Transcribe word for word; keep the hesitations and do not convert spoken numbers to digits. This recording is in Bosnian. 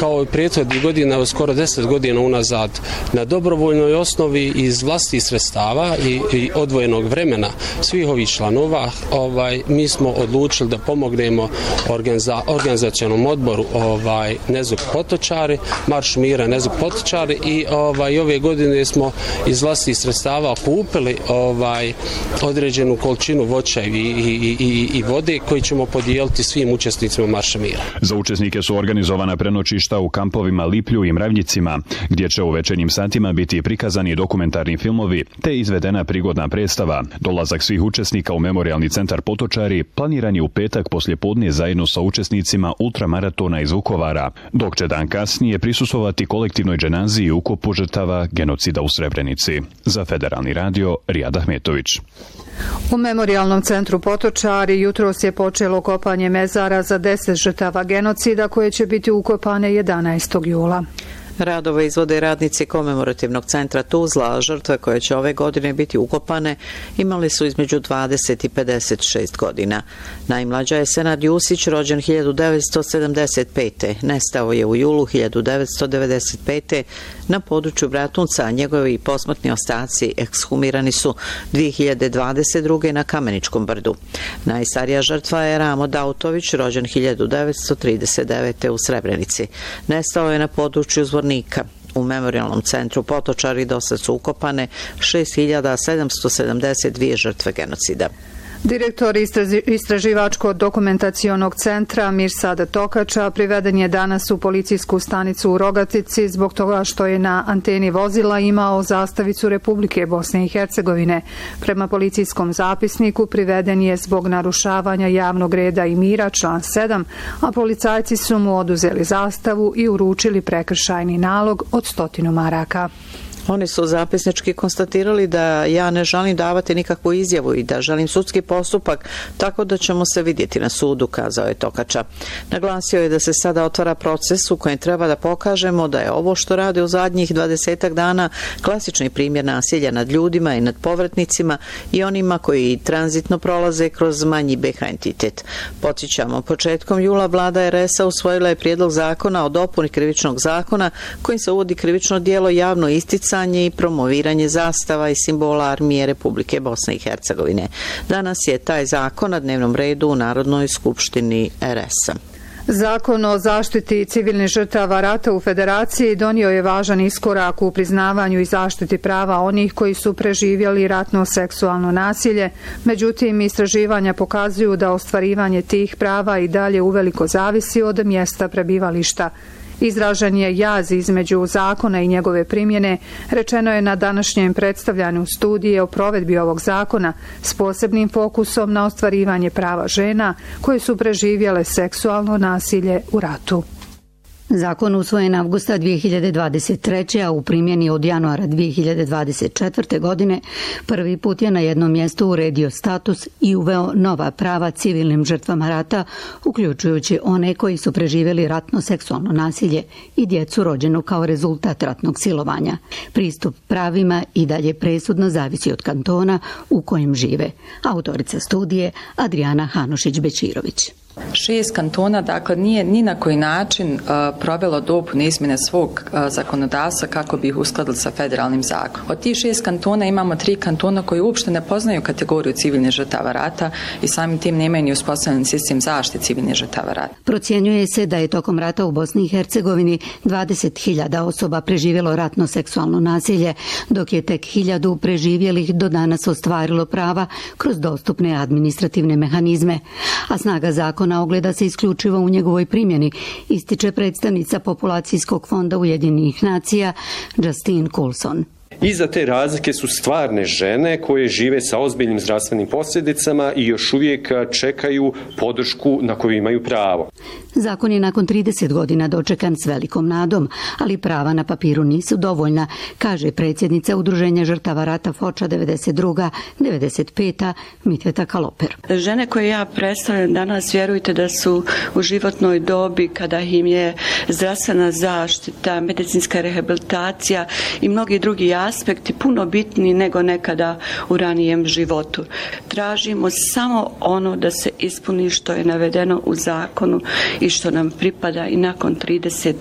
kao i prethodnih godina, skoro deset godina unazad, na dobrovoljnoj osnovi iz vlastitih sredstava i, i odvojenog vremena svih ovih članova, ovaj, mi smo odlučili da pomognemo organiza, organizacionom odboru ovaj, Nezuk Potočari, Marš mira Nezuk Potočari i ovaj, ove godine smo iz vlastitih sredstava kupili ovaj, određenu količinu voća i, i, i, i vode koji ćemo podijeliti svim učesnicima Marša mira. Za učesnike su organizovana prenoćišta u kampovima Liplju i Mravljicima, gdje će u večernjim satima biti prikazani dokumentarni filmovi te izvedena prigodna predstava. Dolazak svih učesnika u Memorijalni centar Potočari planiran je u petak poslijepodne zajedno sa učesnicima ultramaratona iz Vukovara, dok će dan kasnije prisustvovati kolektivnoj dženaziji i ukopu žrtava genocida u Srebrenici. Za Federalni radio, Rijad Ahmetović. U Memorijalnom centru Potočari jutros je počelo kopanje mezara za deset žrtava genocida koje će biti ukopane jedanaestog jula. Radove izvode radnici Komemorativnog centra Tuzla, a žrtve koje će ove godine biti ukopane imali su između dvadeset i pedeset šest godina. Najmlađa je Senad Jusić, rođen hiljadu devetsto sedamdeset pete. Nestao je u julu hiljadu devetsto devedeset pete na području Bratunca, a njegovi posmrtni ostaci ekshumirani su dvije hiljade dvadeset druge na Kameničkom brdu. Najstarija žrtva je Ramo Dautović, rođen hiljadu devetsto trideset devete u Srebrenici. Nestao je na području Zvornika. U Memorijalnom centru Potočari dosad su ukopane šest hiljada sedamsto sedamdeset dvije žrtve genocida. Direktor Istraživačko-dokumentacionog centra Mirsad Tokača priveden je danas u policijsku stanicu u Rogatici zbog toga što je na anteni vozila imao zastavicu Republike Bosne i Hercegovine. Prema policijskom zapisniku priveden je zbog narušavanja javnog reda i mira, član sedam, a policajci su mu oduzeli zastavu i uručili prekršajni nalog od stotinu maraka. Oni su zapisnički konstatirali da ja ne želim davati nikakvu izjavu i da želim sudski postupak, tako da ćemo se vidjeti na sudu, kazao je Tokača. Naglasio je da se sada otvara proces u kojem treba da pokažemo da je ovo što rade u zadnjih dvadesetak dana klasični primjer nasilja nad ljudima i nad povratnicima i onima koji tranzitno prolaze kroz manji B H entitet. Podsjećamo, početkom jula vlada er es a usvojila je prijedlog zakona o dopuni krivičnog zakona kojim se uvodi krivično djelo javno isticanje i promoviranje zastava i simbola armije Republike Bosne i Hercegovine. Danas je taj zakon na dnevnom redu u Narodnoj skupštini er es a. Zakon o zaštiti civilnih žrtava rata u Federaciji donio je važan iskorak u priznavanju i zaštiti prava onih koji su preživjeli ratno seksualno nasilje. Međutim, istraživanja pokazuju da ostvarivanje tih prava i dalje uveliko zavisi od mjesta prebivališta. Izražen je jaz između zakona i njegove primjene, rečeno je na današnjem predstavljanju studije o provedbi ovog zakona s posebnim fokusom na ostvarivanje prava žena koje su preživjele seksualno nasilje u ratu. Zakon usvojen avgusta dvije hiljade dvadeset treće. a u primjeni od januara dvije hiljade dvadeset četvrte. godine prvi put je na jednom mjestu uredio status i uveo nova prava civilnim žrtvama rata, uključujući one koji su preživjeli ratno seksualno nasilje i djecu rođenu kao rezultat ratnog silovanja. Pristup pravima i dalje presudno zavisi od kantona u kojem žive. Autorica studije Adriana Hanušić-Bečirović. Šest kantona, dakle, nije ni na koji način uh, provelo dopune izmjene svog uh, zakonodavstva kako bi ih uskladili sa federalnim zakonom. Od tih šest kantona imamo tri kantona koji uopšte ne poznaju kategoriju civilnih žrtava rata i samim tim nemaju ni uspostavljen sistem zaštite civilnih žrtava rata. Procjenjuje se da je tokom rata u Bosni i Hercegovini dvadeset hiljada osoba preživjelo ratno seksualno nasilje, dok je tek hiljadu preživjelih do danas ostvarilo prava kroz dostupne administrativne mehanizme, a snaga zakona ogleda se isključivo u njegovoj primjeni, ističe predstavnica Populacijskog fonda Ujedinjenih nacija Justine Coulson. Iza te razlike su stvarne žene koje žive sa ozbiljnim zdravstvenim posljedicama i još uvijek čekaju podršku na koju imaju pravo. Zakon je nakon trideset godina dočekan s velikom nadom, ali prava na papiru nisu dovoljna, kaže predsjednica Udruženja žrtava rata Foča devedeset druga devedeset peta Miteta Kaloper. Žene koje ja predstavljam danas, vjerujte da su u životnoj dobi kada im je zdravstvena zaštita, medicinska rehabilitacija i mnogi drugi aspekti puno bitniji nego nekada u ranijem životu. Tražimo samo ono da se ispuni što je navedeno u zakonu i što nam pripada i nakon trideset